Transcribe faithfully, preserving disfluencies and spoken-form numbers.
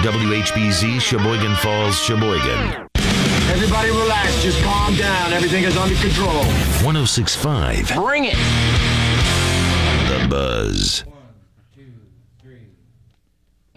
W H B Z, Sheboygan Falls, Sheboygan. Everybody relax, just calm down. Everything is under control. one oh six point five. Bring it! The Buzz.